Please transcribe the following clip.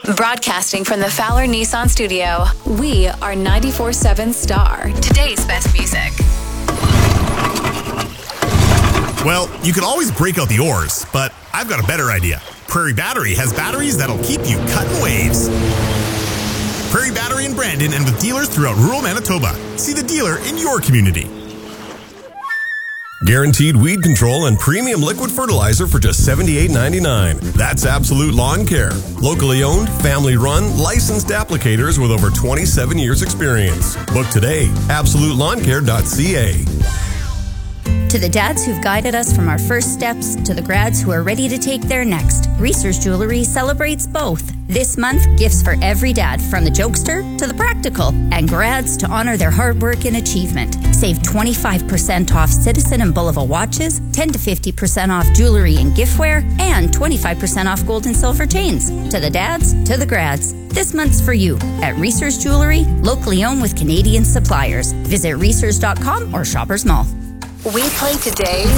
Broadcasting from the Fowler Nissan studio, we are 94.7 Star, today's best music. Well, you can always break out the oars, but I've got a better idea. Prairie Battery has batteries that'll keep you cutting waves. Prairie Battery in Brandon and with dealers throughout rural Manitoba. See the dealer in your community. Guaranteed weed control and premium liquid fertilizer for just $78.99. That's Absolute Lawn Care. Locally owned, family-run, licensed applicators with over 27 years experience. Book today. AbsoluteLawnCare.ca. To the dads who've guided us from our first steps to the grads who are ready to take their next, Reese's Jewelry celebrates both. This month, gifts for every dad, from the jokester to the practical, and grads to honor their hard work and achievement. Save 25% off Citizen and Bulova watches, 10 to 50% off jewelry and giftware, and 25% off gold and silver chains. To the dads, to the grads. This month's for you at Reese's Jewelry, locally owned with Canadian suppliers. Visit Reese's.com or Shoppers Mall. We play today